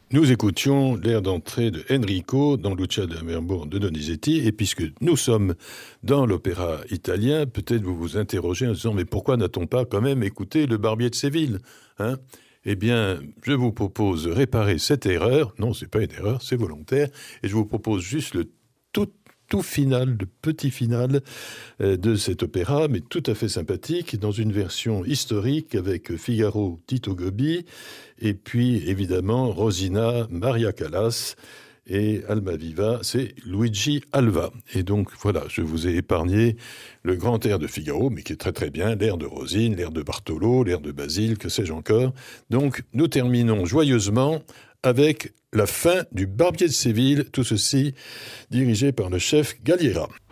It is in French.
Nous écoutions l'air d'entrée de Enrico dans Lucia da Lammermoor de Donizetti, et puisque nous sommes dans l'opéra italien, peut-être vous vous interrogez en disant « Mais pourquoi n'a-t-on pas quand même écouté Le Barbier de Séville ?» Eh bien, je vous propose de réparer cette erreur. Non, c'est pas une erreur, c'est volontaire. Et je vous propose juste le tout final, le petit final de cet opéra, mais tout à fait sympathique, dans une version historique avec Figaro, Tito Gobbi, et puis évidemment Rosina, Maria Callas, et Almaviva, c'est Luigi Alva. Et donc voilà, je vous ai épargné le grand air de Figaro, mais qui est très très bien, l'air de Rosine, l'air de Bartolo, l'air de Basile, que sais-je encore. Donc nous terminons joyeusement avec la fin du Barbier de Séville, tout ceci dirigé par le chef Galliera.